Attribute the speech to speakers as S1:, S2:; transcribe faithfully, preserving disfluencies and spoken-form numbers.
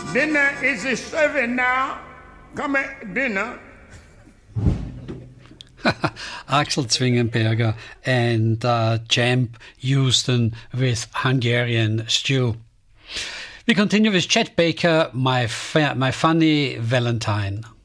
S1: Dinner is serving now. Come at dinner.
S2: Axel Zwingenberger and uh, Champ Houston with Hungarian Stew. We continue with Chet Baker, My, Fa- My Funny Valentine.